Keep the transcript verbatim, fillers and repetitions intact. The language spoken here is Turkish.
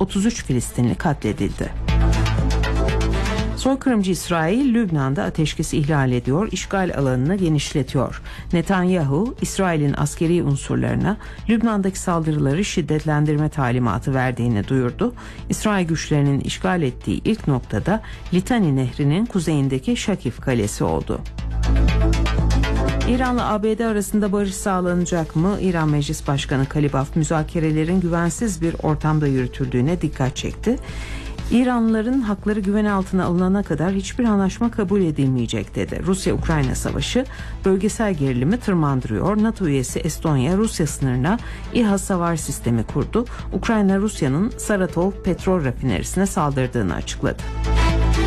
otuz üç Filistinli katledildi. Soykırımcı İsrail, Lübnan'da ateşkesi ihlal ediyor, işgal alanını genişletiyor. Netanyahu, İsrail'in askeri unsurlarına Lübnan'daki saldırıları şiddetlendirme talimatı verdiğini duyurdu. İsrail güçlerinin işgal ettiği ilk noktada Litani Nehri'nin kuzeyindeki Şakif Kalesi oldu. İran'la A B D arasında barış sağlanacak mı? İran Meclis Başkanı Kalibaf, müzakerelerin güvensiz bir ortamda yürütüldüğüne dikkat çekti. İranlıların hakları güven altına alınana kadar hiçbir anlaşma kabul edilmeyecek dedi. Rusya-Ukrayna savaşı bölgesel gerilimi tırmandırıyor. NATO üyesi Estonya, Rusya sınırına İHA savar sistemi kurdu. Ukrayna, Rusya'nın Saratov petrol rafinerisine saldırdığını açıkladı.